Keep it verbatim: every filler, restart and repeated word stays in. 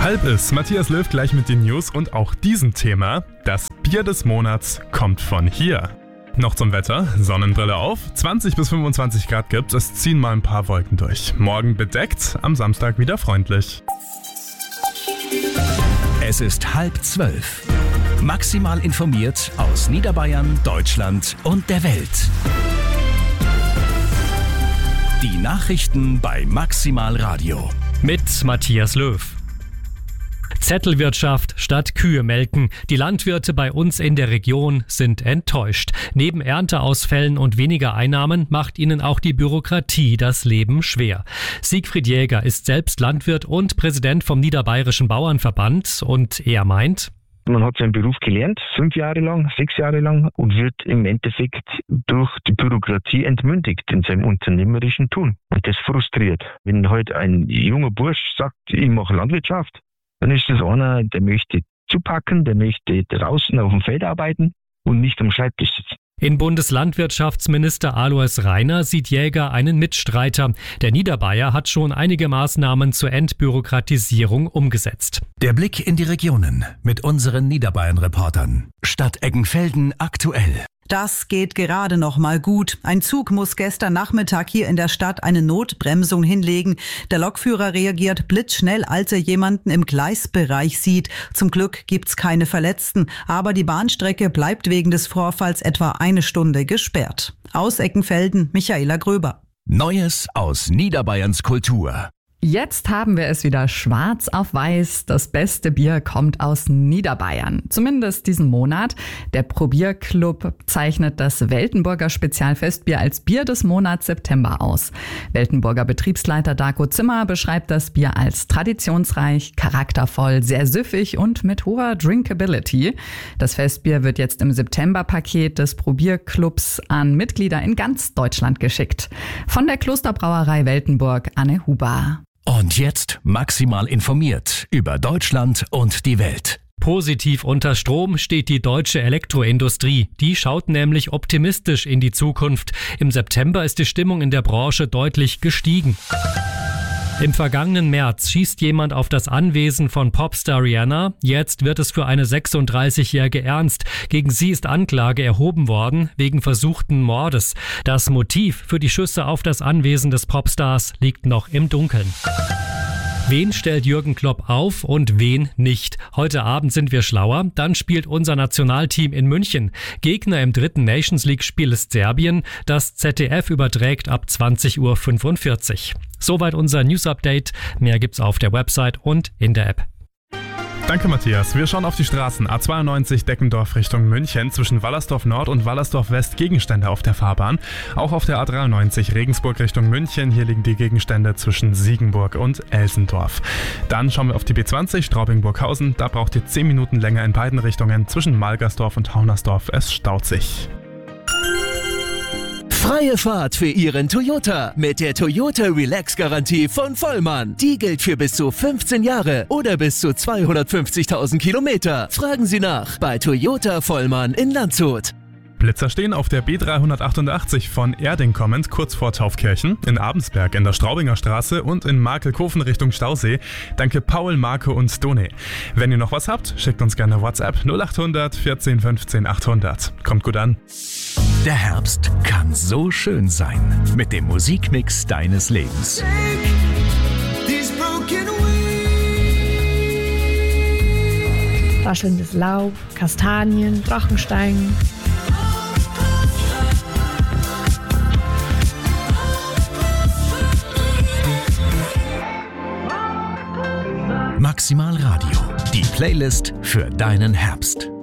Halb ist Matthias Löw gleich mit den News und auch diesem Thema. Das Bier des Monats kommt von hier. Noch zum Wetter. Sonnenbrille auf. zwanzig bis fünfundzwanzig Grad gibt's. Es ziehen mal ein paar Wolken durch. Morgen bedeckt, am Samstag wieder freundlich. Es ist halb zwölf. Maximal informiert aus Niederbayern, Deutschland und der Welt. Die Nachrichten bei Maximal Radio. Mit Matthias Löw. Zettelwirtschaft statt Kühe melken. Die Landwirte bei uns in der Region sind enttäuscht. Neben Ernteausfällen und weniger Einnahmen macht ihnen auch die Bürokratie das Leben schwer. Siegfried Jäger ist selbst Landwirt und Präsident vom Niederbayerischen Bauernverband und er meint: Man hat seinen Beruf gelernt, fünf Jahre lang, sechs Jahre lang und wird im Endeffekt durch die Bürokratie entmündigt in seinem unternehmerischen Tun. Und das frustriert. Wenn heute ein junger Bursch sagt, ich mache Landwirtschaft, dann ist das einer, der möchte zupacken, der möchte draußen auf dem Feld arbeiten und nicht am Schreibtisch sitzen. In Bundeslandwirtschaftsminister Alois Rainer sieht Jäger einen Mitstreiter. Der Niederbayer hat schon einige Maßnahmen zur Entbürokratisierung umgesetzt. Der Blick in die Regionen mit unseren Niederbayern-Reportern. Stadt Eggenfelden aktuell. Das geht gerade noch mal gut. Ein Zug muss gestern Nachmittag hier in der Stadt eine Notbremsung hinlegen. Der Lokführer reagiert blitzschnell, als er jemanden im Gleisbereich sieht. Zum Glück gibt's keine Verletzten, aber die Bahnstrecke bleibt wegen des Vorfalls etwa eine Stunde gesperrt. Aus Eckenfelden, Michaela Gröber. Neues aus Niederbayerns Kultur. Jetzt haben wir es wieder schwarz auf weiß. Das beste Bier kommt aus Niederbayern. Zumindest diesen Monat. Der Probierclub zeichnet das Weltenburger Spezialfestbier als Bier des Monats September aus. Weltenburger Betriebsleiter Darko Zimmer beschreibt das Bier als traditionsreich, charaktervoll, sehr süffig und mit hoher Drinkability. Das Festbier wird jetzt im September-Paket des Probierclubs an Mitglieder in ganz Deutschland geschickt. Von der Klosterbrauerei Weltenburg, Anne Huber. Und jetzt maximal informiert über Deutschland und die Welt. Positiv unter Strom steht die deutsche Elektroindustrie. Die schaut nämlich optimistisch in die Zukunft. Im September ist die Stimmung in der Branche deutlich gestiegen. Im vergangenen März schießt jemand auf das Anwesen von Popstar Rihanna. Jetzt wird es für eine sechsunddreißigjährige ernst. Gegen sie ist Anklage erhoben worden wegen versuchten Mordes. Das Motiv für die Schüsse auf das Anwesen des Popstars liegt noch im Dunkeln. Wen stellt Jürgen Klopp auf und wen nicht? Heute Abend sind wir schlauer. Dann spielt unser Nationalteam in München. Gegner im dritten Nations League-Spiel ist Serbien. Das Z D F überträgt ab zwanzig Uhr fünfundvierzig. Soweit unser News-Update. Mehr gibt's auf der Website und in der App. Danke, Matthias. Wir schauen auf die Straßen. A zweiundneunzig Deckendorf Richtung München. Zwischen Wallersdorf Nord und Wallersdorf West Gegenstände auf der Fahrbahn. Auch auf der A dreiundneunzig Regensburg Richtung München. Hier liegen die Gegenstände zwischen Siegenburg und Elsendorf. Dann schauen wir auf die B zwanzig Straubing-Burghausen. Da braucht ihr zehn Minuten länger in beiden Richtungen. Zwischen Malgersdorf und Haunersdorf. Es staut sich. Freie Fahrt für Ihren Toyota mit der Toyota Relax-Garantie von Vollmann. Die gilt für bis zu fünfzehn Jahre oder bis zu zweihundertfünfzigtausend Kilometer. Fragen Sie nach bei Toyota Vollmann in Landshut. Blitzer stehen auf der B dreihundertachtundachtzig von Erding kommend, kurz vor Taufkirchen, in Abensberg in der Straubinger Straße und in Markelkofen Richtung Stausee. Danke Paul, Marco und Done. Wenn ihr noch was habt, schickt uns gerne WhatsApp null achthundert vierzehn fünfzehn achthundert. Kommt gut an. Der Herbst kann so schön sein mit dem Musikmix deines Lebens. Raschelndes Laub, Kastanien, Drachensteigen. Maximal Radio, die Playlist für deinen Herbst.